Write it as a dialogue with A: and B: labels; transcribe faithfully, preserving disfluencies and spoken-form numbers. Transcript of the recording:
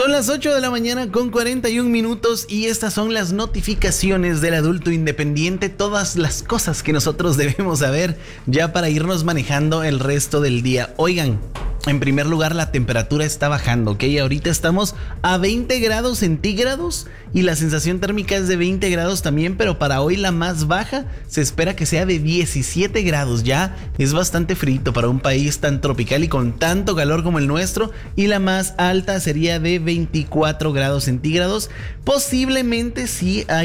A: Son las ocho de la mañana con cuarenta y un minutos y estas son las notificaciones del adulto independiente, todas las cosas que nosotros debemos saber ya para irnos manejando el resto del día. Oigan, en primer lugar, la temperatura está bajando, ¿ok? Ahorita estamos a veinte grados centígrados y la sensación térmica es de veinte grados también, pero para hoy la más baja se espera que sea de diecisiete grados. Ya es bastante frío para un país tan tropical y con tanto calor como el nuestro, y la más alta sería de veinticuatro grados centígrados. Posiblemente sí hay